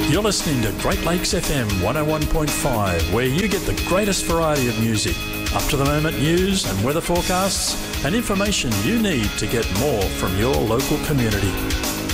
You're listening to Great Lakes FM 101.5, where you get the greatest variety of music, up-to-the-moment news and weather forecasts, and information you need to get more from your local community.